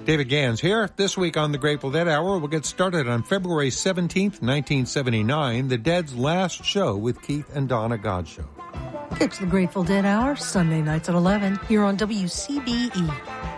David Gans here. This week on the Grateful Dead Hour, we'll get started on February 17th, 1979, the Dead's last show with Keith and Donna Godchaux. It's the Grateful Dead Hour, Sunday nights at 11, here on WCBE.